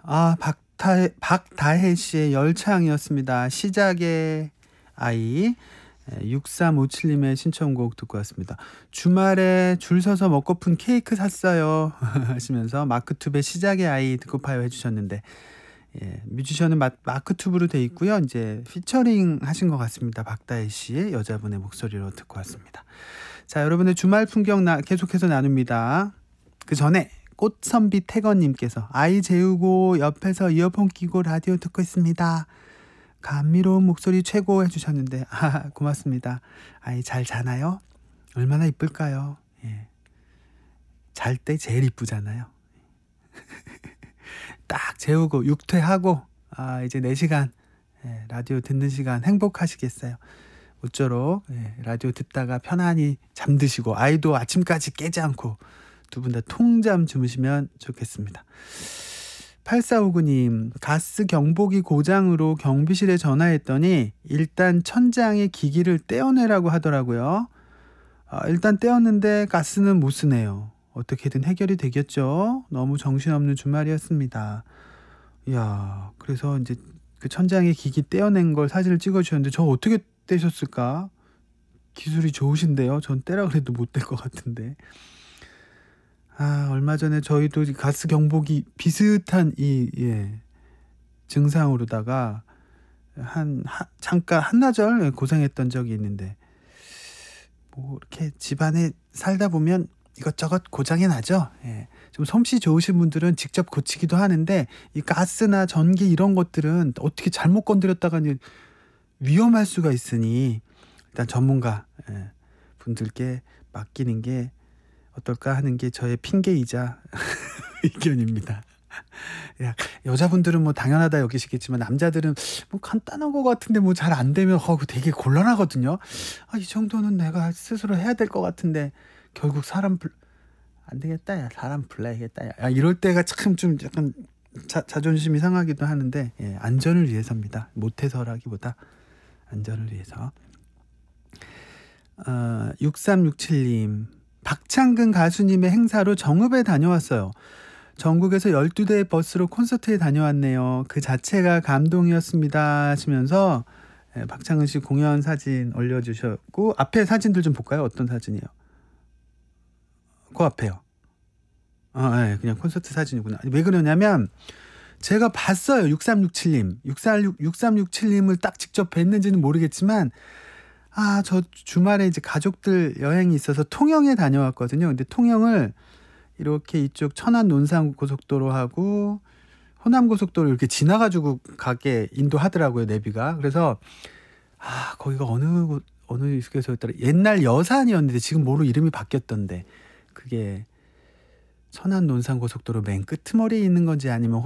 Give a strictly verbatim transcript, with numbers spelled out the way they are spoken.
아 박타해 박다혜 씨의 열창이었습니다. 시작의 아이. 예 육삼오칠 님의 신청곡 듣고 왔습니다. "주말에 줄 서서 먹고픈 케이크 샀어요." 하시면서 마크투브의 시작의 아이 듣고파요 해 주셨는데 예 뮤지션은 마 마크투브로 돼 있고요. 인제 피처링 하신 것 같습니다. 박다혜 씨의 여자분의 목소리로 듣고 왔습니다. 자 여러분의 주말 풍경 나 계속해서 나눕니다. 그전에 꽃선비 태건 님께서 "아이 재우고 옆에서 이어폰 끼고 라디오 듣고 있습니다. 감미로운 목소리 최고." 해 주셨는데 아 고맙습니다. 아이 잘 자나요? 얼마나 이쁠까요? 예. 잘 때 제일 이쁘잖아요. 딱 재우고 육퇴하고 아 이제 네 시간 예 라디오 듣는 시간 행복하시겠어요. 모쪼록 예 라디오 듣다가 편안히 잠드시고 아이도 아침까지 깨지 않고 두 분 다 통잠 주무시면 좋겠습니다. 팔사오구 님 "가스 경보기 고장으로 경비실에 전화했더니 일단 천장의 기기를 떼어내라고 하더라고요. 아 일단 떼었는데 가스는 못 쓰네요. 어떻게든 해결이 되겠죠? 너무 정신없는 주말이었습니다." 이야 그래서 인제 그 천장의 기기 떼어낸 걸 사진을 찍어 주셨는데 저 어떻게 떼셨을까? 기술이 좋으신데요. 전 떼라 그래도 못 뗄 것 같은데. 아 얼마 전에 저희도 이 가스 경보기 비슷한 이 예 증상으로다가 한 하 잠깐 한나절 예 고생했던 적이 있는데 뭐 이렇게 집안에 살다 보면 이것저것 고장이 나죠. 예. 좀 솜씨 좋으신 분들은 직접 고치기도 하는데 이 가스나 전기 이런 것들은 어떻게 잘못 건드렸다가는 위험할 수가 있으니 일단 전문가 예 분들께 맡기는 게 어떨까 하는 게 저의 핑계이자 의견입니다. 야 여자분들은 뭐 당연하다 여기시겠지만 남자들은 뭐 간단한 것 같은데 뭐 잘 안 되면 어 되게 곤란하거든요. '아 이 정도는 내가 스스로 해야 될 것 같은데 결국 사람 불 안 되겠다. 야 사람 불러야겠다. 야.' 아 이럴 때가 참 좀 약간 자 자존심이 상하기도 하는데 예 안전을 위해서입니다. 못해서라기보다 안전을 위해서. 어 육삼육칠 님 "박창근 가수님의 행사로 정읍에 다녀왔어요. 전국에서 열두 대의 버스로 콘서트에 다녀왔네요. 그 자체가 감동이었습니다." 하시면서 예 박창근 씨 공연 사진 올려 주셨고 앞에 사진들 좀 볼까요? 어떤 사진이에요? 그 앞에요. 아 예 그냥 콘서트 사진이구나. 왜 그러냐면 제가 봤어요. 육삼육칠 님. 육사육 육삼육칠 님을 딱 직접 뵀는지는 모르겠지만 아 저 주말에 이제 가족들 여행이 있어서 통영에 다녀왔거든요. 근데 통영을 이렇게 이쪽 천안 논산 고속도로하고 호남 고속도로 이렇게 지나 가지고 가게 인도하더라고요 내비가. 그래서 아 거기가 어느 곳 어느 휴게소였더라. 옛날 여산이었는데 지금 뭐로 이름이 바뀌었던데 그게 천안 논산 고속도로 맨 끄트머리에 있는 건지 아니면